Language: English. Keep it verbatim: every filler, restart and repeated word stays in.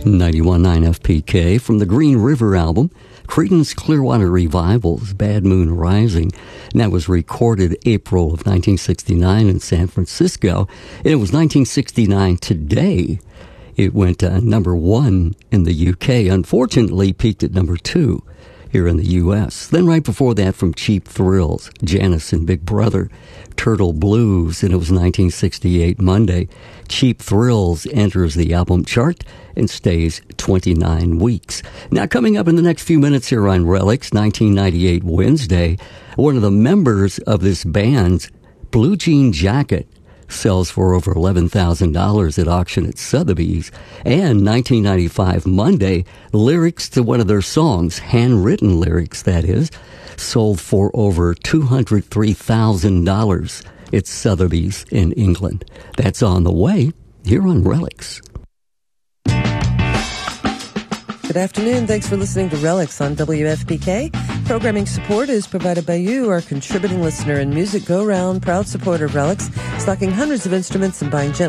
ninety-one point nine F P K from the Green River album, Creedence Clearwater Revival's Bad Moon Rising. And that was recorded April of nineteen sixty-nine in San Francisco. And it was nineteen sixty-nine today. It went uh, number one in the U K. Unfortunately, peaked at number two here in the U S. Then right before that from Cheap Thrills, Janice and Big Brother, Turtle Blues, and it was nineteen sixty-eight Monday. Cheap Thrills enters the album chart and stays twenty-nine weeks. Now coming up in the next few minutes here on Relics, nineteen ninety-eight Wednesday, one of the members of this band's blue jean jacket sells for over eleven thousand dollars at auction at Sotheby's. And nineteen ninety-five Monday, lyrics to one of their songs, handwritten lyrics that is, sold for over two hundred three thousand dollars at Sotheby's in England. That's on the way here on Relics. Good afternoon. Thanks for listening to Relics on W F P K. Programming support is provided by you, our contributing listener, and Music Go Round, proud supporter of Relics, stocking hundreds of instruments and buying gently